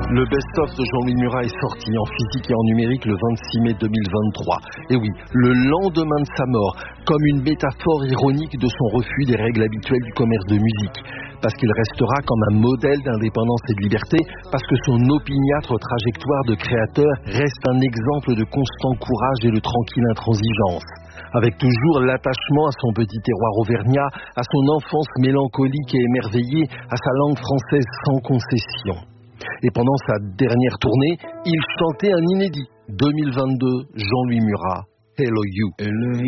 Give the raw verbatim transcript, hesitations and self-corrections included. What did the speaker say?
Le best-of de Jean-Louis Murat est sorti en physique et en numérique le vingt-six mai deux mille vingt-trois. Et oui, le lendemain de sa mort, comme une métaphore ironique de son refus des règles habituelles du commerce de musique. Parce qu'il restera comme un modèle d'indépendance et de liberté, parce que son opiniâtre trajectoire de créateur reste un exemple de constant courage et de tranquille intransigeance. Avec toujours l'attachement à son petit terroir auvergnat, à son enfance mélancolique et émerveillée, à sa langue française sans concession. Et pendant sa dernière tournée, il chantait un inédit. deux mille vingt-deux, Jean-Louis Murat, Hello You.